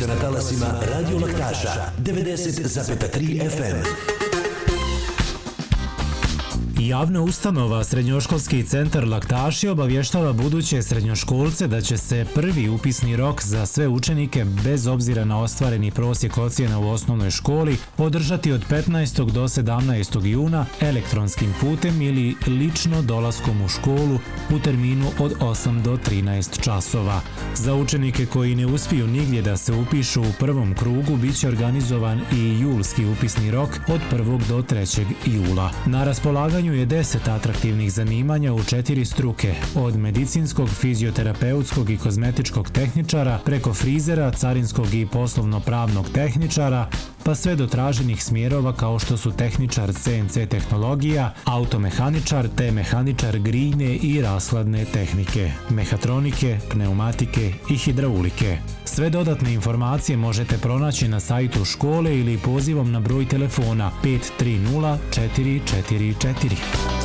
ste na talasima Radio Laktaša 90,3 FM. Javna ustanova Srednjoškolski centar Laktaši obavještava buduće srednjoškolce da će se prvi upisni rok za sve učenike bez obzira na ostvareni prosjek ocjena u osnovnoj školi održati od 15. do 17. juna elektronskim putem ili lično dolaskom u školu u terminu od 8 do 13 časova. Za učenike koji ne uspiju nigdje da se upišu u prvom krugu bit će organizovan i julski upisni rok od 1. do 3. jula. Na raspolaganju je 10 atraktivnih zanimanja u 4 struke, od medicinskog, fizioterapeutskog i kozmetičkog tehničara, preko frizera, carinskog i poslovno-pravnog tehničara, pa sve do traženih smjerova kao što su tehničar CNC tehnologija, automehaničar te mehaničar grijne i rashladne tehnike, mehatronike, pneumatike i hidraulike. Sve dodatne informacije možete pronaći na sajtu škole ili pozivom na broj telefona 530 444.